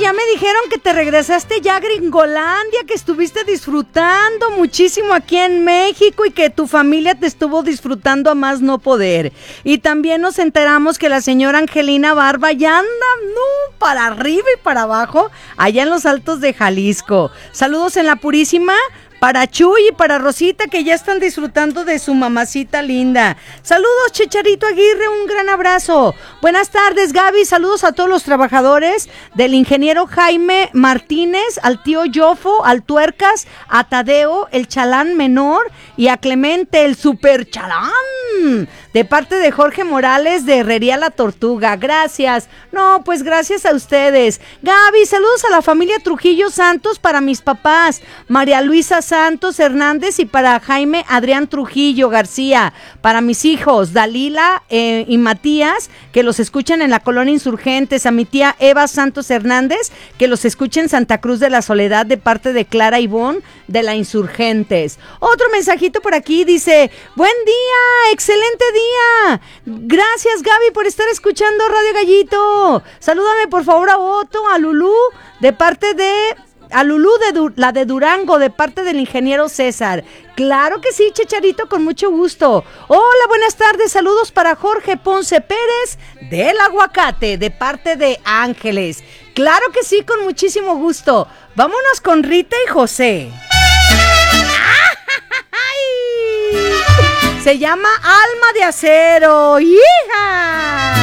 ya me dijeron que te regresaste ya a Gringolandia, que estuviste disfrutando muchísimo aquí en México y que tu familia te estuvo disfrutando a más no poder. Y también nos enteramos que la señora Angelina Barba ya anda para arriba y para abajo allá en los Altos de Jalisco. Saludos en la Purísima. Para Chuy y para Rosita, que ya están disfrutando de su mamacita linda. Saludos, Chicharito Aguirre, un gran abrazo. Buenas tardes, Gaby. Saludos a todos los trabajadores, del ingeniero Jaime Martínez, al tío Yofo, al Tuercas, a Tadeo, el Chalán Menor, y a Clemente, el Super Chalán. De parte de Jorge Morales, de Herrería La Tortuga. Gracias. No, pues gracias a ustedes. Gaby, saludos a la familia Trujillo Santos para mis papás, María Luisa Santos Hernández, y para Jaime Adrián Trujillo García, para mis hijos Dalila y Matías, que los escuchan en la Colonia Insurgentes, a mi tía Eva Santos Hernández, que los escucha en Santa Cruz de la Soledad, de parte de Clara Ivón de la Insurgentes. Otro mensajito por aquí dice: buen día, excelente día, gracias Gaby por estar escuchando Radio Gallito. Salúdame por favor a Otto, a Lulú, de parte de... a Lulú, la de Durango, de parte del ingeniero César. Claro que sí, Chicharito, con mucho gusto. Hola, buenas tardes, saludos para Jorge Ponce Pérez del Aguacate, de parte de Ángeles. Claro que sí, con muchísimo gusto. Vámonos con Rita y José. Se llama Alma de Acero. ¡Hija!